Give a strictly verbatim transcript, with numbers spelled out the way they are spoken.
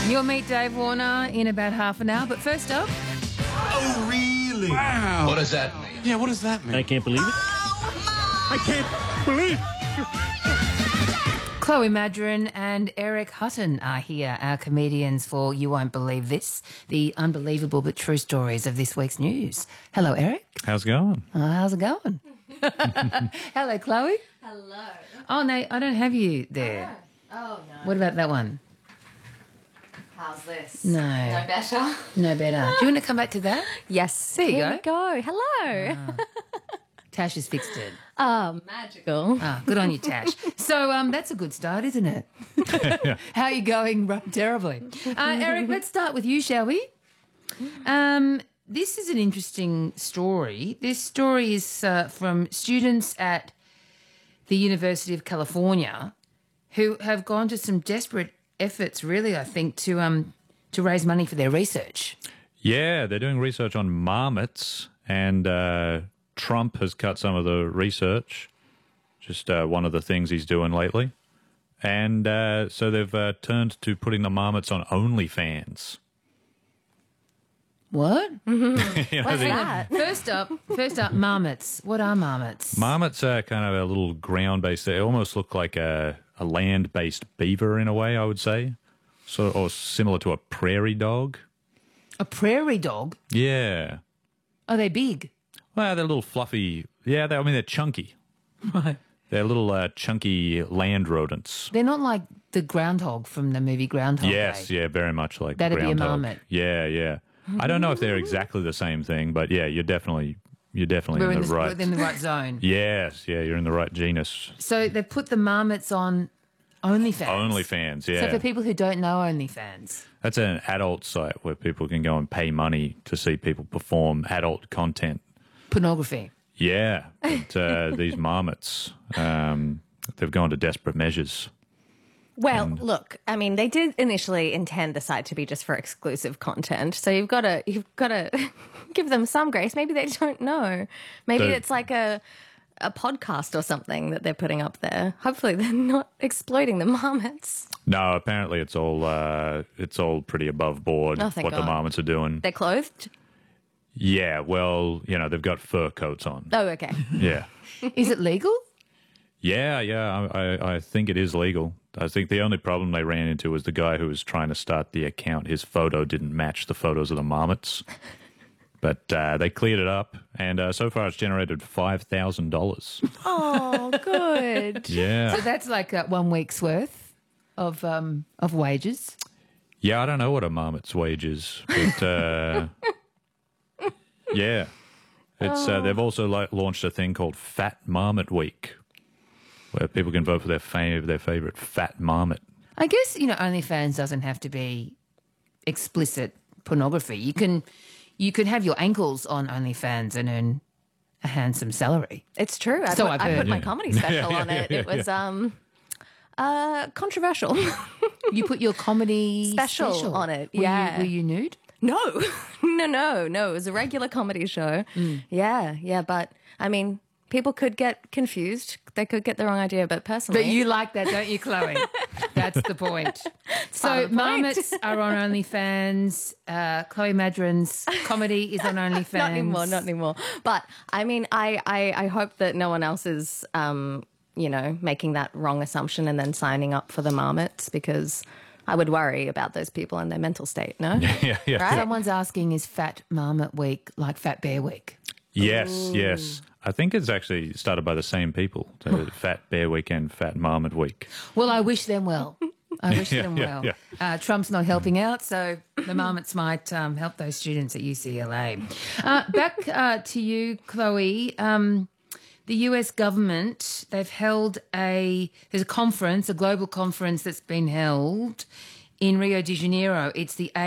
You'll meet Dave Warner in about half an hour, but first up... Oh, really? Wow. What does that mean? Yeah, what does that mean? I can't believe it. I can't believe it. Chloe Madron and Eric Hutton are here, our comedians for You Won't Believe This, the unbelievable but true stories of this week's news. Hello, Eric. How's it going? Oh, how's it going? Hello, Chloe. Hello. Oh, no, I don't have you there. Oh, no. What about that one? How's this? No. No better? No better. Do you want to come back to that? Yes. There you Here go. we go. Hello. Tash has fixed it. Oh, magical. Ah, good on you, Tash. So um, that's a good start, isn't it? How are you going? Right, terribly. Uh, Eric, let's start with you, shall we? Um, this is an interesting story. This story is uh, from students at the University of California who have gone to some desperate efforts, really, I think, to um to raise money for their research. Yeah, they're doing research on marmots, and uh, Trump has cut some of the research, just uh, one of the things he's doing lately. And uh, so they've uh, turned to putting the marmots on OnlyFans. What? You know, What's the- that? First up, first up, marmots. What are marmots? Marmots are kind of a little ground-based. They almost look like a, a land-based beaver in a way, I would say, so or similar to a prairie dog. A prairie dog? Yeah. Are they big? Well, they're little fluffy. Yeah, they, I mean, they're chunky. Right. They're little uh, chunky land rodents. They're not like the groundhog from the movie Groundhog Yes, Day. yeah, very much like That'd be a groundhog. marmot. Yeah, yeah. I don't know if they're exactly the same thing, but yeah, you're definitely you're definitely We're in in the, the, right. we're in the right zone. Yes, yeah, you're in the right genus. So they put the marmots on OnlyFans. OnlyFans, yeah. So for people who don't know OnlyFans, That's an adult site where people can go and pay money to see people perform adult content. pornography. Yeah, but uh, these marmots, um, they've gone to desperate measures. Well, look, I mean, they did initially intend the site to be just for exclusive content. So you've got to you've got to give them some grace. Maybe they don't know. Maybe So- it's like a a podcast or something that they're putting up there. Hopefully they're not exploiting the marmots. No, apparently it's all uh, it's all pretty above board Oh, thank what the God. marmots are doing. They're clothed? Yeah, well, you know, they've got fur coats on. Oh, okay. Yeah. Is it legal? Yeah, yeah, I, I, I think it is legal. I think the only problem they ran into was the guy who was trying to start the account. His photo didn't match the photos of the marmots. But uh, they cleared it up, and uh, so far it's generated five thousand dollars. Oh, good. Yeah. So that's like uh, one week's worth of um, of wages. Yeah, I don't know what a marmot's wage is, but uh, yeah. It's uh, they've also like, launched a thing called Fat Marmot Week, where people can vote for their fav- their favorite fat marmot. I guess, you know, OnlyFans doesn't have to be explicit pornography. You can you can have your ankles on OnlyFans and earn a handsome salary. It's true. I So put, I've I heard. put my Yeah. comedy special on it. It was um uh controversial. You put your comedy Special on it, Were you- yeah. were you nude? No, no, no, no. It was a regular comedy show. Mm. Yeah, yeah. But I mean, people could get confused. They could get the wrong idea. But personally, But you like that, don't you, Chloe? That's the point. part So of the point. marmots are on OnlyFans. Uh, Chloe Madron's comedy is on OnlyFans. not anymore, not anymore. But I mean, I, I, I hope that no one else is, um, you know, making that wrong assumption and then signing up for the marmots, because I would worry about those people and their mental state. No, yeah, yeah. right? Someone's asking, is Fat Marmot Week like Fat Bear Week? Yes, yes. I think it's actually started by the same people. So Fat Bear Week and Fat Marmot Week. Well, I wish them well. I wish Yeah, them yeah, well. yeah. Uh, Trump's not helping out, so the marmots might um, help those students at U C L A. Uh, back uh, to you, Chloe. Um, the U S government, they've held a, there's a conference, a global conference that's been held in Rio de Janeiro. It's the